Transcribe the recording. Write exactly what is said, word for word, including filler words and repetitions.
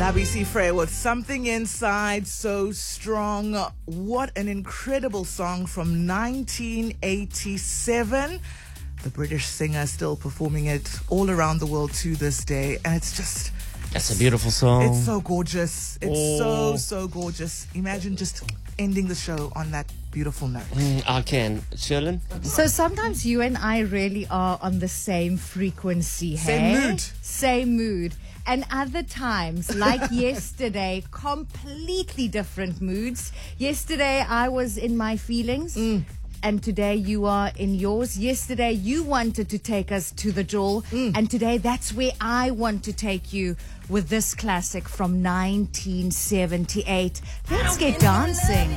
B C Frey with Something Inside So Strong. What an incredible song from nineteen eighty-seven. The British singer still performing it all around the world to this day. And it's just... That's a beautiful song. It's so gorgeous. It's Oh. so, so gorgeous. Imagine just ending the show on that beautiful note. Mm, I can. Sherlyn? So sometimes you and I really are on the same frequency, Same hey? mood. Same mood. And other times, like yesterday, completely different moods. Yesterday, I was in my feelings. Mm. And today you are in yours. Yesterday you wanted to take us to the Jewel. Mm. And today that's where I want to take you with this classic from nineteen seventy-eight. Let's get dancing.